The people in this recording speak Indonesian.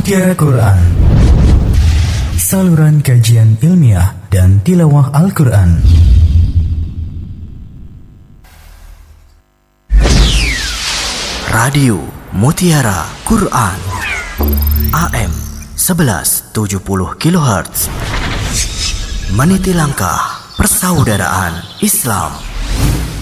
Mutiara Quran, saluran kajian ilmiah dan tilawah Al-Quran. Radio Mutiara Quran AM 1170 kHz, meniti langkah persaudaraan Islam.